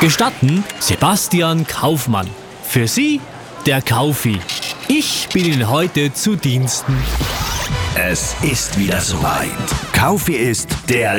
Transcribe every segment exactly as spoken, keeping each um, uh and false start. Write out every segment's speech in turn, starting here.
Gestatten Sebastian Kaufmann. Für Sie der Kaufi. Ich bin Ihnen heute zu Diensten. Es ist wieder soweit. Kaufi ist der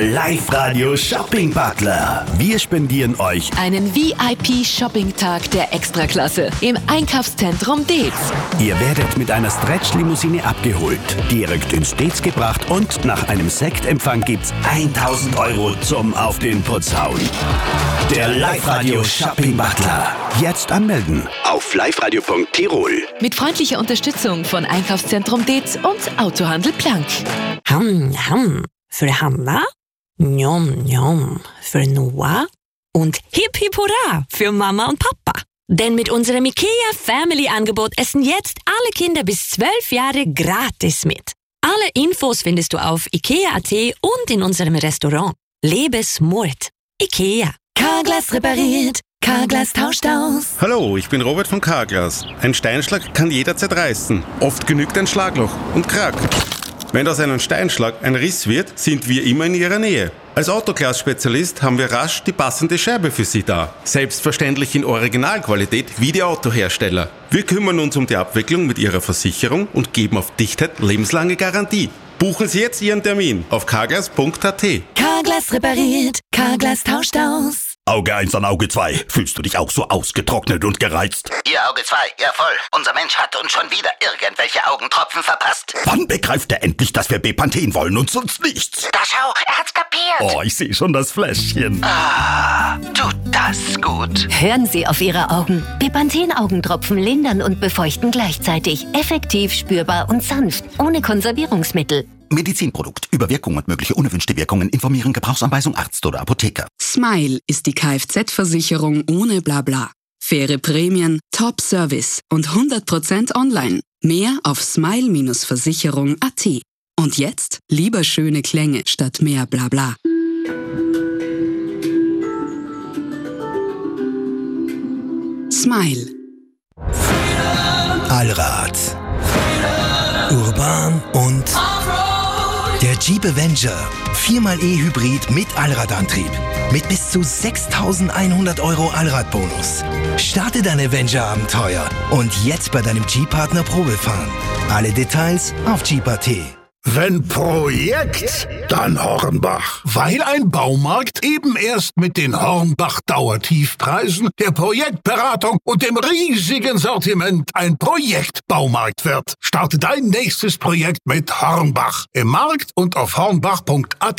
Live-Radio-Shopping-Butler. Wir spendieren euch einen V I P-Shopping-Tag der Extraklasse im Einkaufszentrum Deetz. Ihr werdet mit einer Stretch-Limousine abgeholt, direkt ins Deetz gebracht und nach einem Sektempfang gibt's tausend Euro zum Auf den Putz hauen. Der Live-Radio-Shopping-Butler. Jetzt anmelden auf liveradio punkt tirol. Mit freundlicher Unterstützung von Einkaufszentrum Deetz und Autohandel Plank. Ham, ham. Für Hanna, Njom, njom. Für Noah und Hip Hip Hurra für Mama und Papa. Denn mit unserem IKEA Family Angebot essen jetzt alle Kinder bis zwölf Jahre gratis mit. Alle Infos findest du auf ikea punkt at und in unserem Restaurant. Lebe smart. IKEA. Carglass repariert, Carglass tauscht aus. Hallo, ich bin Robert von Carglass. Ein Steinschlag kann jederzeit reißen. Oft genügt ein Schlagloch und Krack. Wenn aus einem Steinschlag ein Riss wird, sind wir immer in Ihrer Nähe. Als Autoglas-Spezialist haben wir rasch die passende Scheibe für Sie da. Selbstverständlich in Originalqualität wie die Autohersteller. Wir kümmern uns um die Abwicklung mit Ihrer Versicherung und geben auf Dichtheit lebenslange Garantie. Buchen Sie jetzt Ihren Termin auf carglass punkt at. Carglass repariert, Carglass tauscht aus. Auge eins an Auge zwei. Fühlst du dich auch so ausgetrocknet und gereizt? Ihr Auge zwei, ja voll. Unser Mensch hat uns schon wieder irgendwelche Augentropfen verpasst. Wann begreift er endlich, dass wir Bepanthen wollen und sonst nichts? Da schau, er hat's kapiert. Oh, ich sehe schon das Fläschchen. Ah, tut das gut. Hören Sie auf Ihre Augen. Bepanthen-Augentropfen lindern und befeuchten gleichzeitig. Effektiv, spürbar und sanft. Ohne Konservierungsmittel. Medizinprodukt. Über Wirkung und mögliche unerwünschte Wirkungen informieren. Gebrauchsanweisung Arzt oder Apotheker. Smile ist die Kfz-Versicherung ohne Blabla. Faire Prämien, Top-Service und hundert Prozent online. Mehr auf smile Bindestrich versicherung punkt at. Und jetzt lieber schöne Klänge statt mehr Blabla. Smile. Allrad. Urban und der Jeep Avenger. viermal E-Hybrid mit Allradantrieb. Mit bis zu sechstausendeinhundert Euro Allradbonus. Starte dein Avenger-Abenteuer und jetzt bei deinem Jeep-Partner Probe fahren. Alle Details auf jeep punkt at. Wenn Projekt, dann Hornbach. Weil ein Baumarkt eben erst mit den Hornbach-Dauertiefpreisen, der Projektberatung und dem riesigen Sortiment ein Projektbaumarkt wird. Starte dein nächstes Projekt mit Hornbach. Im Markt und auf hornbach punkt at.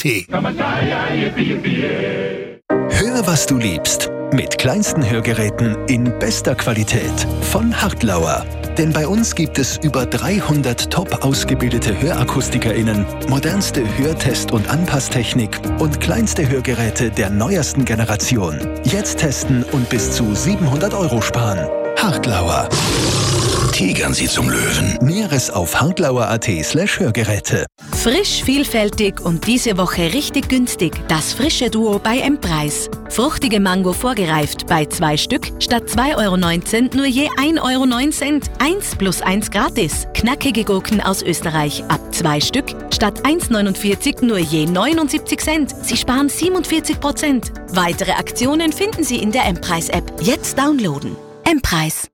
Hör, was du liebst. Mit kleinsten Hörgeräten in bester Qualität von Hartlauer. Denn bei uns gibt es über dreihundert top ausgebildete HörakustikerInnen, modernste Hörtest- und Anpasstechnik und kleinste Hörgeräte der neuesten Generation. Jetzt testen und bis zu siebenhundert Euro sparen. Hartlauer. Tigern Sie zum Löwen. Näheres auf hartlauer punkt at slash Hörgeräte. Frisch, vielfältig und diese Woche richtig günstig. Das frische Duo bei M-Preis. Fruchtige Mango vorgereift bei zwei Stück statt zwei Euro neunzehn nur je ein Euro neun Cent. Eins plus eins gratis. Knackige Gurken aus Österreich ab zwei Stück statt eins neunundvierzig nur je neunundsiebzig Cent. Sie sparen siebenundvierzig Prozent. Weitere Aktionen finden Sie in der M-Preis-App. Jetzt downloaden. M-Preis.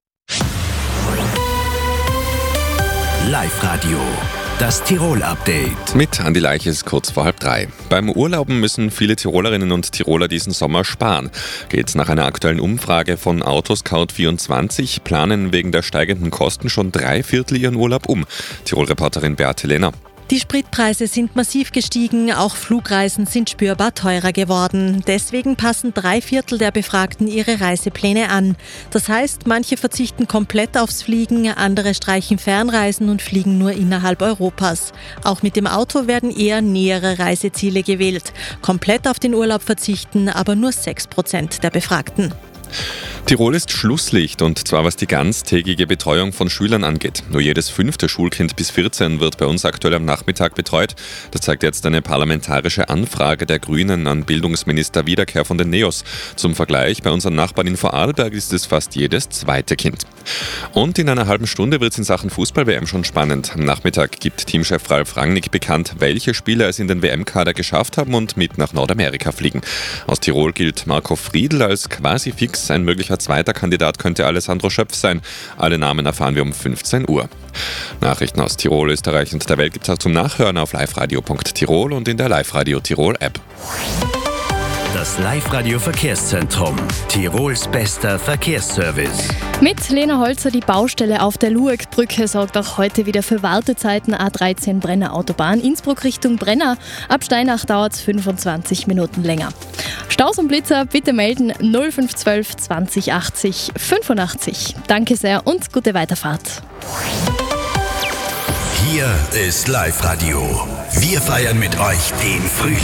Live-Radio. Das Tirol-Update. Mit Andi Leiches kurz vor halb drei. Beim Urlauben müssen viele Tirolerinnen und Tiroler diesen Sommer sparen. Geht's nach einer aktuellen Umfrage von Autoscout vierundzwanzig, planen wegen der steigenden Kosten schon drei Viertel ihren Urlaub um. Tirol-Reporterin Beate Lehner. Die Spritpreise sind massiv gestiegen, auch Flugreisen sind spürbar teurer geworden. Deswegen passen drei Viertel der Befragten ihre Reisepläne an. Das heißt, manche verzichten komplett aufs Fliegen, andere streichen Fernreisen und fliegen nur innerhalb Europas. Auch mit dem Auto werden eher nähere Reiseziele gewählt. Komplett auf den Urlaub verzichten aber nur sechs Prozent der Befragten. Tirol ist Schlusslicht, und zwar was die ganztägige Betreuung von Schülern angeht. Nur jedes fünfte Schulkind bis vierzehn wird bei uns aktuell am Nachmittag betreut. Das zeigt jetzt eine parlamentarische Anfrage der Grünen an Bildungsminister Wiederkehr von den Neos. Zum Vergleich, bei unseren Nachbarn in Vorarlberg ist es fast jedes zweite Kind. Und in einer halben Stunde wird es in Sachen Fußball-W M schon spannend. Am Nachmittag gibt Teamchef Ralf Rangnick bekannt, welche Spieler es in den W M-Kader geschafft haben und mit nach Nordamerika fliegen. Aus Tirol gilt Marco Friedl als quasi fix. Ein möglicher zweiter Kandidat könnte Alessandro Schöpf sein. Alle Namen erfahren wir um fünfzehn Uhr. Nachrichten aus Tirol, Österreich und der Welt gibt es auch zum Nachhören auf liveradio punkt tirol und in der Live-Radio Tirol App. Das Live-Radio Verkehrszentrum. Tirols bester Verkehrsservice. Mit Lena Holzer, die Baustelle auf der Lueckbrücke sorgt auch heute wieder für Wartezeiten. A dreizehn Brenner Autobahn, Innsbruck Richtung Brenner. Ab Steinach dauert es fünfundzwanzig Minuten länger. Staus und Blitzer bitte melden null fünf eins zwei zwanzig achtzig fünfundachtzig. Danke sehr und gute Weiterfahrt. Hier ist Live-Radio. Wir feiern mit euch den Frühling.